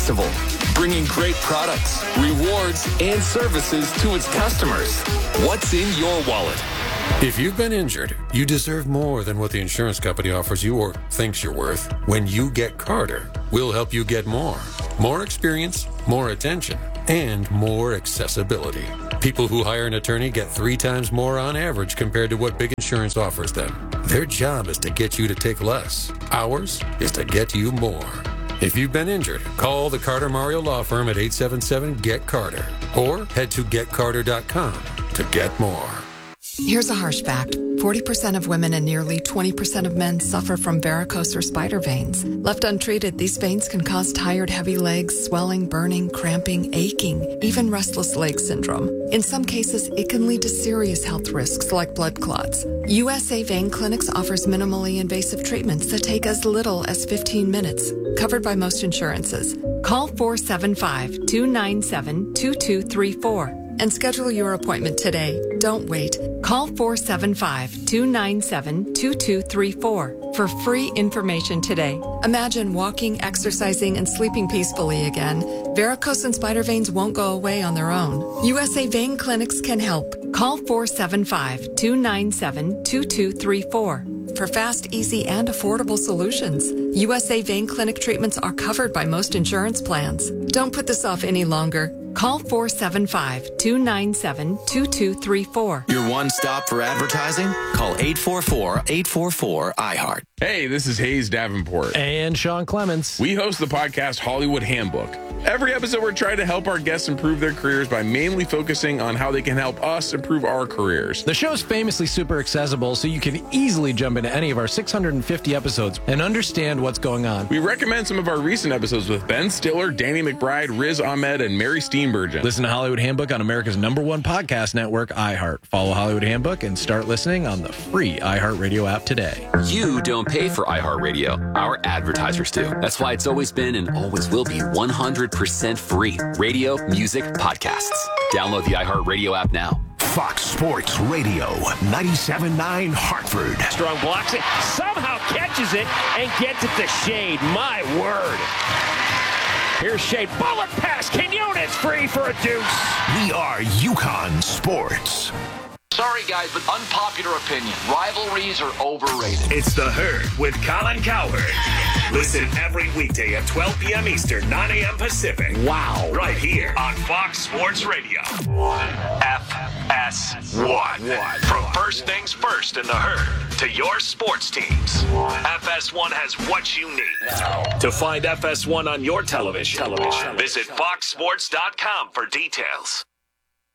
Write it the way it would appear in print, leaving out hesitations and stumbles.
Festival, bringing great products, rewards, and services to its customers. What's in your wallet? If you've been injured, you deserve more than what the insurance company offers you or thinks you're worth. When you get Carter, we'll help you get more. More experience, more attention, and more accessibility. People who hire an attorney get 3 times more on average compared to what big insurance offers them. Their job is to get you to take less. Ours is to get you more. If you've been injured, call the Carter Mario Law Firm at 877-GET-CARTER or head to getcarter.com to get more. Here's a harsh fact. 40% of women and nearly 20% of men suffer from varicose or spider veins. Left untreated, these veins can cause tired, heavy legs, swelling, burning, cramping, aching, even restless leg syndrome. In some cases, it can lead to serious health risks like blood clots. USA Vein Clinics offers minimally invasive treatments that take as little as 15 minutes, covered by most insurances. Call 475-297-2234. and schedule your appointment today. Don't wait. Call 475-297-2234 for free information today. Imagine walking, exercising, and sleeping peacefully again. Varicose and spider veins won't go away on their own. USA Vein Clinics can help. Call 475-297-2234 for fast, easy, and affordable solutions. USA Vein Clinic treatments are covered by most insurance plans. Don't put this off any longer. Call 475-297-2234. Your one stop for advertising? Call 844-844-iHeart. Hey, this is Hayes Davenport. And Sean Clements. We host the podcast Hollywood Handbook. Every episode, we're trying to help our guests improve their careers by mainly focusing on how they can help us improve our careers. The show's famously super accessible, so you can easily jump into any of our 650 episodes and understand what's going on. We recommend some of our recent episodes with Ben Stiller, Danny McBride, Riz Ahmed, and Mary Steenburgen. Listen to Hollywood Handbook on America's #1 podcast network, iHeart. Follow Hollywood Handbook and start listening on the free iHeartRadio app today. You don't pay for iHeartRadio. Our advertisers do. That's why it's always been and always will be 100% free. Radio, music, podcasts. Download the iHeartRadio app now. Fox Sports Radio, 97.9 Hartford. Strong blocks it, somehow catches it, and gets it to Shade. My word. Here's Shade. Bullet pass. Quinones free for a deuce. We are Yukon Sports. Sorry, guys, but unpopular opinion. Rivalries are overrated. It's The Herd with Colin Cowherd. Listen every weekday at 12 p.m. Eastern, 9 a.m. Pacific. Wow. Right here on Fox Sports Radio. FS1. From first things first in The Herd to your sports teams. FS1 has what you need. To find FS1 on your television, visit foxsports.com for details.